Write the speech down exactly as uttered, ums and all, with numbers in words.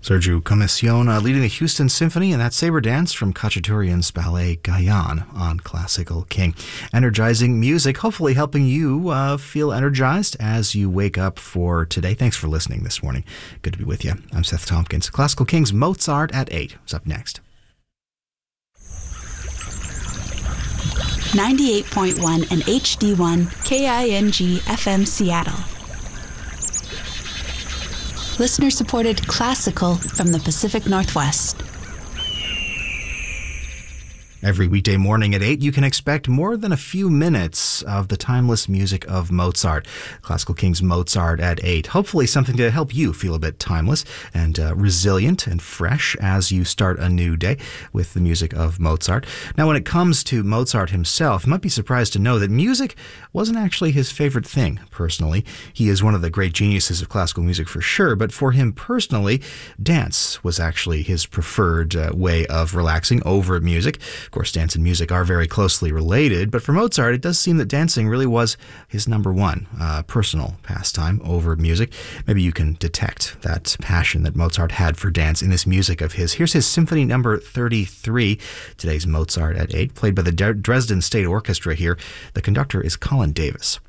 Sergiu Commissiona leading the Houston Symphony in that saber dance from Khachaturian's ballet Gayan on Classical King. Energizing music, hopefully helping you uh, feel energized as you wake up for today. Thanks for listening this morning. Good to be with you. I'm Seth Tompkins. Classical King's Mozart at eight is up next. ninety-eight point one and H D one K I N G F M Seattle. Listener-supported classical from the Pacific Northwest. Every weekday morning at eight, you can expect more than a few minutes of the timeless music of Mozart. Classical King's Mozart at eight. Hopefully something to help you feel a bit timeless and uh, resilient and fresh as you start a new day with the music of Mozart. Now, when it comes to Mozart himself, you might be surprised to know that music wasn't actually his favorite thing, personally. He is one of the great geniuses of classical music for sure, but for him personally, dance was actually his preferred uh, way of relaxing over music. Of course, dance and music are very closely related, but for Mozart, it does seem that dancing really was his number one uh, personal pastime over music. Maybe you can detect that passion that Mozart had for dance in this music of his. Here's his Symphony Number thirty-three, today's Mozart at eight, played by the Dresden State Orchestra here. The conductor is Colin Davis.